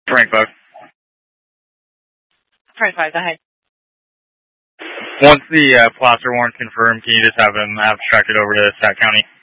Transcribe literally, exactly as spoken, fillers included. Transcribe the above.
Frank five. Frank five, go ahead. Once the uh, placer warrant's confirmed, can you just have him abstracted over to Sac County?